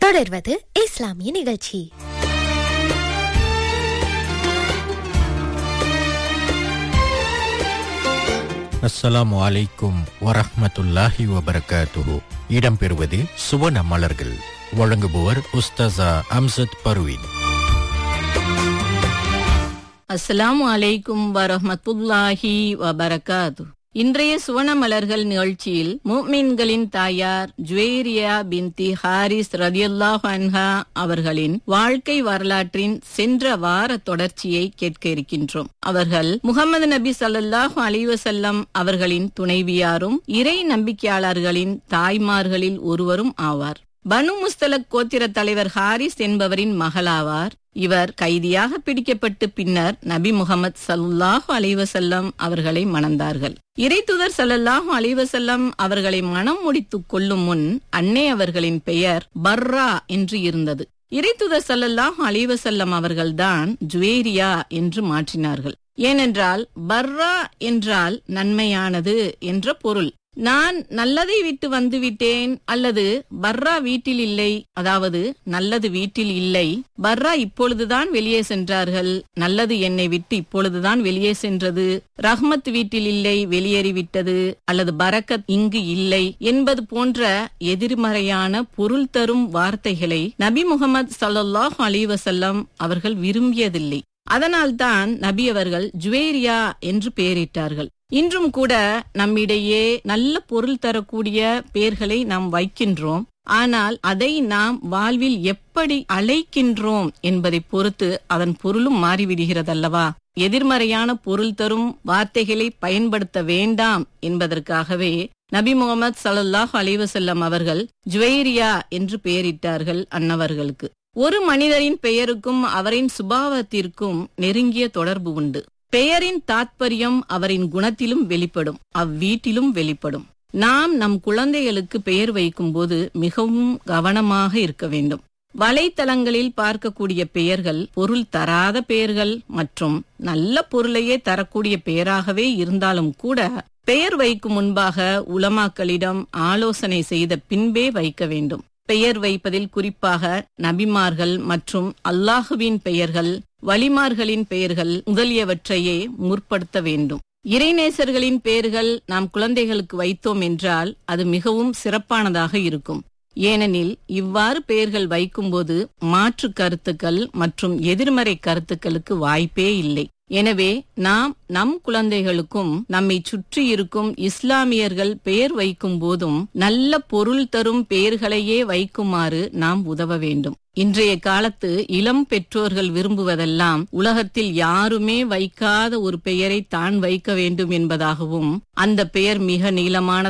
தொடர்வது இஸ்லாமிய நிகழ்ச்சி. அஸ்ஸலாமு அலைக்கும் வரஹ்மத்துல்லாஹி வபரகாத்துஹு. இடம்பெறுவது சுவன மலர்கள். வழங்குபவர் உஸ்தாசா அம்சத் பர்வீன். அஸ்ஸலாமு அலைக்கும் வரஹ்மத்துல்லாஹி வபரகாத்து. இன்றைய சுவன மலர்கள் நிகழ்ச்சியில் முஃமின்களின் தாயார் ஜுவைரியா பின்தி ஹாரிஸ் ரலியல்லாஹு அன்ஹா அவர்களின் வாழ்க்கை வரலாற்றின் சென்ற வார தொடர்ச்சியை கேட்க இருக்கின்றோம். அவர்கள் முஹம்மது நபி ஸல்லல்லாஹு அலைஹி வஸல்லம் அவர்களின் துணைவியாரும் இறை நம்பிக்கையாளர்களின் தாய்மார்களில் ஒருவரும் ஆவார். பனு முஸ்தலக் கோத்திர தலைவர் ஹாரிஸ் என்பவரின் மகளாவார். இவர் கைதியாக பிடிக்கப்பட்டு பின்னர் நபி முஹம்மது ஸல்லல்லாஹு அலைஹி வஸல்லம் அவர்களை மணந்தார்கள். இறைத்தூதர் ஸல்லல்லாஹு அலைஹி வஸல்லம் அவர்களை மணம் முடித்துக் கொள்ளும் முன் அன்னை அவர்களின் பெயர் பர்ரா என்று இருந்தது. இறைத்தூதர் ஸல்லல்லாஹு அலைஹி வஸல்லம் அவர்கள்தான் ஜுவைரியா என்று மாற்றினார்கள். ஏனென்றால் பர்ரா என்றால் நன்மையானது என்ற பொருள். நான் நல்லதை விட்டு வந்துவிட்டேன் அல்லது பர்ரா வீட்டில் இல்லை, அதாவது நல்லது வீட்டில் இல்லை, பர்ரா இப்பொழுதுதான் வெளியே சென்றார்கள், நல்லது என்னை விட்டு இப்பொழுதுதான் வெளியே சென்றது, ரஹ்மத் வீட்டில் இல்லை, வெளியேறிவிட்டது, அல்லது பரக்கத் இங்கு இல்லை என்பது போன்ற எதிர்மறையான பொருள் தரும் வார்த்தைகளை நபி முஹம்மது ஸல்லல்லாஹு அலைஹி வஸல்லம் அவர்கள் விரும்பியதில்லை. அதனால்தான் நபி அவர்கள் ஜுவைரியா என்று பெயரிட்டார்கள். இன்றும் கூட நம்மிடையே நல்ல பொருள் தரக்கூடிய பெயர்களை நாம் வைக்கின்றோம். ஆனால் அதை நாம் வாழ்வில் எப்படி அழைக்கின்றோம் என்பதை பொறுத்து அதன் பொருளும் மாறிவிடுகிறதல்லவா? எதிர்மறையான பொருள் தரும் வார்த்தைகளை பயன்படுத்த வேண்டாம் என்பதற்காகவே நபி முஹம்மது ஸல்லல்லாஹு அலைஹி வஸல்லம் அவர்கள் ஜுவைரியா என்று பெயரிட்டார்கள் அன்னவர்களுக்கு. ஒரு மனிதரின் பெயருக்கும் அவரின் சுபாவத்திற்கும் நெருங்கிய தொடர்பு உண்டு. பெயரின் தாத்பரியம் அவரின் குணத்திலும் வெளிப்படும், அவ்வீட்டிலும் வெளிப்படும். நாம் நம் குழந்தைகளுக்கு பெயர் வைக்கும் போது மிகவும் கவனமாக இருக்க வேண்டும். வலைத்தளங்களில் பார்க்கக்கூடிய பெயர்கள் பொருள் தராத பெயர்கள் மற்றும் நல்ல பொருளையே தரக்கூடிய பெயராகவே இருந்தாலும் கூட பெயர் வைக்கும் முன்பாக உலமாக்களிடம் ஆலோசனை செய்த பின்பே வைக்க வேண்டும். பெயர் வைப்பதில் குறிப்பாக நபிமார்கள் மற்றும் அல்லாஹுவின் பெயர்கள், வலிமார்களின் பெயர்கள் முதலியவற்றையே முற்படுத்த வேண்டும். இறைநேசர்களின் பெயர்கள் நாம் குழந்தைகளுக்கு வைத்தோம் என்றால் அது மிகவும் சிறப்பானதாக இருக்கும். ஏனெனில் இவ்வாறு பெயர்கள் வைக்கும்போது மாற்று கருத்துக்கள் மற்றும் எதிர்மறை கருத்துக்களுக்கு வாய்ப்பே இல்லை. எனவே நாம் நம் குழந்தைகளுக்கும் நம்மை சுற்றி இருக்கும் இஸ்லாமியர்கள் பெயர் வைக்கும் போதும் நல்ல பொருள் தரும் பெயர்களையே வைக்குமாறு நாம் உதவ வேண்டும். இன்றைய காலத்து இளம் பெற்றோர்கள் விரும்புவதெல்லாம் உலகத்தில் யாருமே வைக்காத ஒரு பெயரை தான் வைக்க வேண்டும் என்பதாகவும், அந்த பெயர் மிக நீளமான